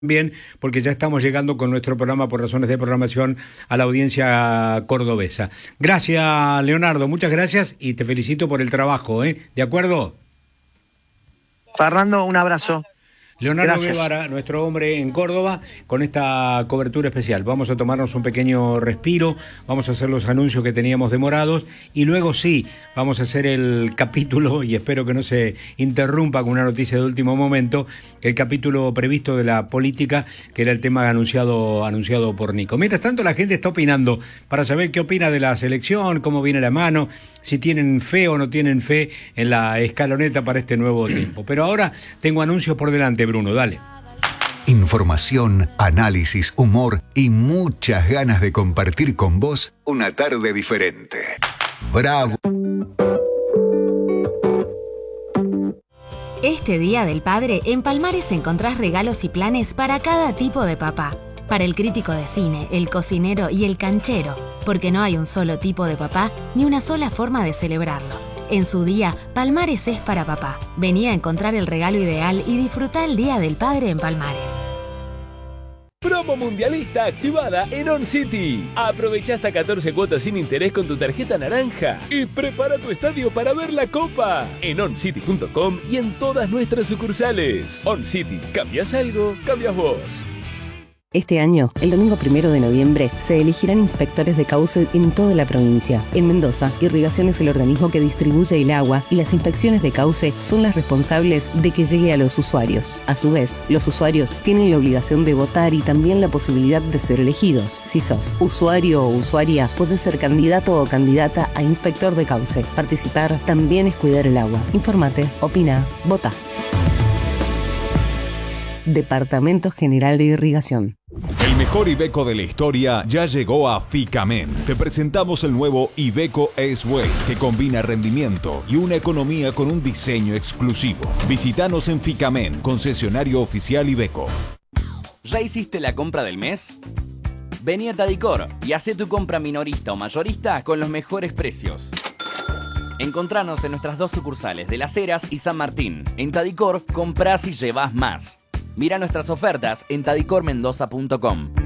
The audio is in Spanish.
Bien, porque ya estamos llegando con nuestro programa por razones de programación a la audiencia cordobesa. Gracias, Leonardo, muchas gracias y te felicito por el trabajo, ¿eh? ¿De acuerdo? Fernando, un abrazo. Leonardo Gracias. Guevara, nuestro hombre en Córdoba, con esta cobertura especial. Vamos a tomarnos un pequeño respiro, vamos a hacer los anuncios que teníamos demorados y luego sí, vamos a hacer el capítulo, y espero que no se interrumpa con una noticia de último momento, el capítulo previsto de la política, que era el tema anunciado por Nico. Mientras tanto, la gente está opinando para saber qué opina de la selección, cómo viene la mano, si tienen fe o no tienen fe en la escaloneta para este nuevo tiempo. Pero ahora tengo anuncios por delante, Bruno, dale. Información, análisis, humor y muchas ganas de compartir con vos una tarde diferente. ¡Bravo! Este Día del Padre, en Palmares encontrás regalos y planes para cada tipo de papá. Para el crítico de cine, el cocinero y el canchero, porque no hay un solo tipo de papá ni una sola forma de celebrarlo. En su día, Palmares es para papá. Vení a encontrar el regalo ideal y disfrutá el Día del Padre en Palmares. Promo mundialista activada en On City. Aprovecha hasta 14 cuotas sin interés con tu tarjeta naranja y prepara tu estadio para ver la Copa en oncity.com y en todas nuestras sucursales. On City, ¿cambias algo? Cambias vos. Este año, el domingo 1 de noviembre, se elegirán inspectores de cauce en toda la provincia. En Mendoza, Irrigación es el organismo que distribuye el agua y las inspecciones de cauce son las responsables de que llegue a los usuarios. A su vez, los usuarios tienen la obligación de votar y también la posibilidad de ser elegidos. Si sos usuario o usuaria, podés ser candidato o candidata a inspector de cauce. Participar también es cuidar el agua. Infórmate, opina, vota. Departamento General de Irrigación. El mejor Iveco de la historia ya llegó a Ficamen. Te presentamos el nuevo Iveco S-Way, que combina rendimiento y una economía con un diseño exclusivo. Visítanos en Ficamen, concesionario oficial Iveco. ¿Ya hiciste la compra del mes? Vení a Tadicor y hacé tu compra minorista o mayorista con los mejores precios. Encontranos en nuestras 2 sucursales de Las Heras y San Martín. En Tadicor, comprás y llevás más. Mira nuestras ofertas en tadicormendoza.com.